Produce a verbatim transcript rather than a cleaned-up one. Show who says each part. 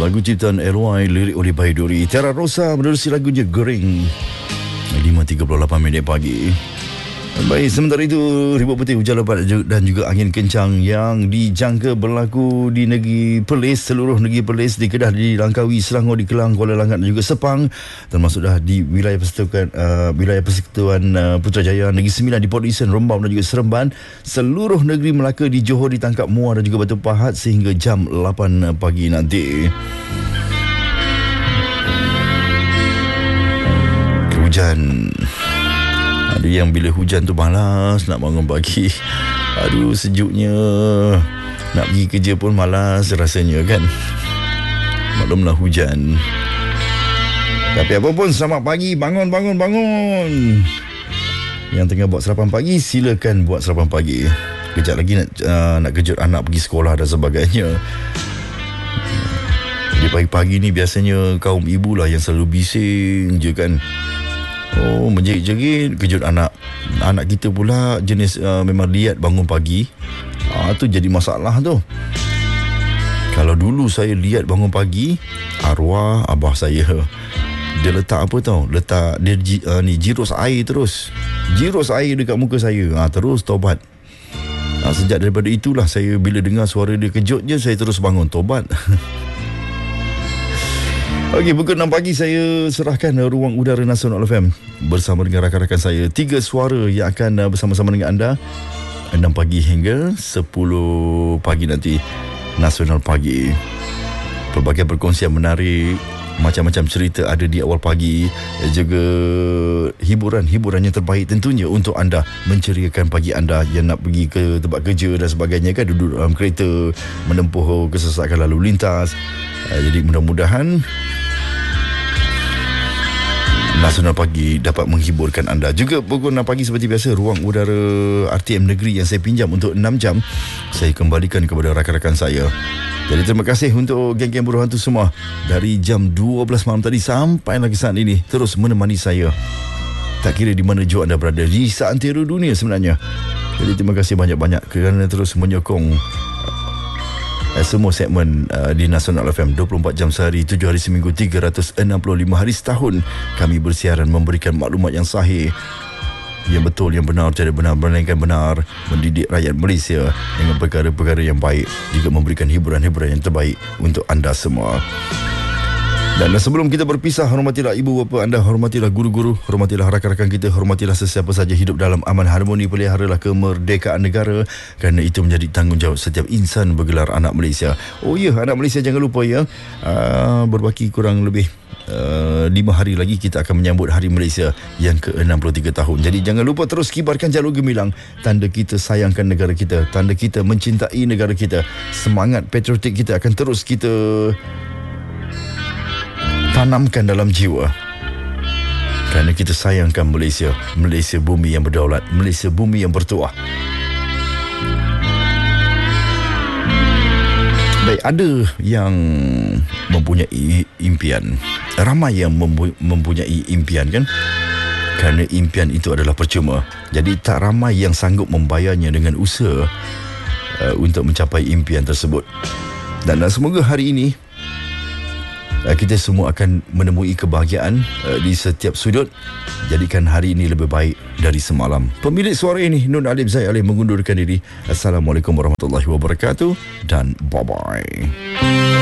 Speaker 1: Lagu ciptaan L Y, lirik oleh Baiduri. Tiara Rosa menerusi lagunya Gering. lima tiga puluh lapan minit pagi. Baik, sementara itu ribut putih, hujan lebat dan juga angin kencang yang dijangka berlaku di negeri Perlis, seluruh negeri Perlis, di Kedah, di Langkawi, Selangor, di Kelang, Kuala Langat dan juga Sepang, termasuk dah di wilayah persekutuan uh, wilayah persekutuan uh, Putrajaya, Negeri Sembilan, di Port Dickson, Rembau dan juga Seremban. Seluruh negeri Melaka, di Johor, ditangkap Muar dan juga Batu Pahat sehingga jam lapan pagi nanti. Hujan. Ada yang bila hujan tu malas nak bangun pagi. Aduh, sejuknya. Nak pergi kerja pun malas rasanya kan. Maklumlah hujan. Tapi apa pun, selamat pagi. Bangun, bangun, bangun. Yang tengah buat sarapan pagi, silakan buat sarapan pagi. Kejap lagi nak, uh, nak kejut anak pergi sekolah dan sebagainya. Di pagi-pagi ni biasanya kaum ibu lah yang selalu bising je kan. Oh, menjerit-jerit kejut anak. Anak kita pula jenis uh, memang liat bangun pagi. Ah, tu jadi masalah tu. Kalau dulu saya liat bangun pagi, arwah abah saya, dia letak apa tau? Letak dia uh, ni jirus air terus. Jirus air dekat muka saya. Ah, terus taubat. Ah, sejak daripada itulah saya bila dengar suara dia kejut je, saya terus bangun taubat. Okey, pukul enam pagi saya serahkan ruang udara Nasional F M bersama dengan rakan-rakan saya. Tiga suara yang akan bersama-sama dengan anda enam pagi hingga sepuluh pagi nanti. Nasional Pagi. Pelbagai perkongsian menarik, macam-macam cerita ada di awal pagi, juga hiburan-hiburan yang terbaik tentunya untuk anda, menceriakan pagi anda yang nak pergi ke tempat kerja dan sebagainya kan, duduk dalam kereta menempuh kesesakan lalu lintas. Jadi mudah-mudahan Nasional Pagi dapat menghiburkan anda. Juga pukul enam pagi seperti biasa, ruang udara R T M Negeri yang saya pinjam untuk enam jam, saya kembalikan kepada rakan-rakan saya. Jadi terima kasih untuk geng-geng buruh hantu semua dari jam dua belas malam tadi sampai lagi saat ini terus menemani saya. Tak kira di mana jua anda berada di seantero dunia sebenarnya. Jadi terima kasih banyak-banyak kerana terus menyokong Uh, semua segmen uh, di Nasional F M dua puluh empat jam sehari, tujuh hari seminggu, tiga ratus enam puluh lima hari setahun. Kami bersiaran memberikan maklumat yang sahih, yang betul, yang benar, cara benar, melainkan benar, mendidik rakyat Malaysia dengan perkara-perkara yang baik, juga memberikan hiburan-hiburan yang terbaik untuk anda semua. Dan sebelum kita berpisah, hormatilah ibu bapa anda, hormatilah guru-guru, hormatilah rakan-rakan kita, hormatilah sesiapa saja hidup dalam aman harmoni, peliharalah kemerdekaan negara, kerana itu menjadi tanggungjawab setiap insan bergelar anak Malaysia. Oh ya, anak Malaysia jangan lupa ya, uh, berbaki kurang lebih Uh, lima hari lagi kita akan menyambut Hari Malaysia yang ke enam puluh tiga tahun. Jadi jangan lupa terus kibarkan jalur gemilang, tanda kita sayangkan negara kita, tanda kita mencintai negara kita. Semangat patriotik kita akan terus kita tanamkan dalam jiwa, kerana kita sayangkan Malaysia. Malaysia bumi yang berdaulat, Malaysia bumi yang bertuah. Baik, ada yang mempunyai impian, ramai yang mempu- mempunyai impian kan, kerana impian itu adalah percuma. Jadi tak ramai yang sanggup membayarnya dengan usaha uh, untuk mencapai impian tersebut. Dan, dan semoga hari ini uh, kita semua akan menemui kebahagiaan uh, di setiap sudut. Jadikan hari ini lebih baik dari semalam. Pemilik suara ini Nun Alim Zaid Alim mengundurkan diri. Assalamualaikum warahmatullahi wabarakatuh dan bye-bye.